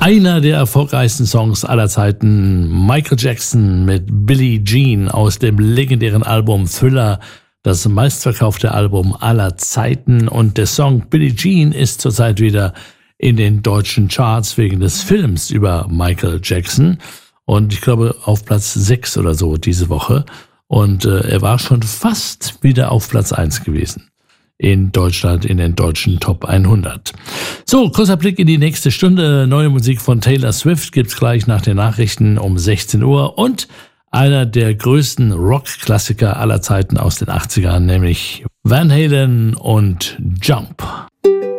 Einer der erfolgreichsten Songs aller Zeiten, Michael Jackson mit Billie Jean aus dem legendären Album Thriller, das meistverkaufte Album aller Zeiten. Und der Song Billie Jean ist zurzeit wieder in den deutschen Charts wegen des Films über Michael Jackson. Und ich glaube auf Platz 6 oder so diese Woche. Und er war schon fast wieder auf Platz 1 gewesen in Deutschland, in den deutschen Top 100. So, kurzer Blick in die nächste Stunde. Neue Musik von Taylor Swift gibt's gleich nach den Nachrichten um 16 Uhr und einer der größten Rock-Klassiker aller Zeiten aus den 80ern, nämlich Van Halen und Jump.